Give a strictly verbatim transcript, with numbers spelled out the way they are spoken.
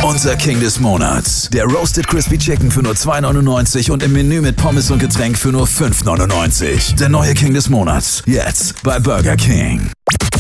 Unser King des Monats. Der Roasted Crispy Chicken für nur zwei neunundneunzig und im Menü mit Pommes und Getränk für nur fünf neunundneunzig. Der neue King des Monats. Jetzt bei Burger King.